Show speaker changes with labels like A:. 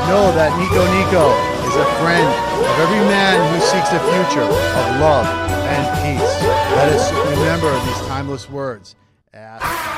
A: Know that Nico Nico is a friend of every man who seeks a future of love and peace. Let us remember these timeless words.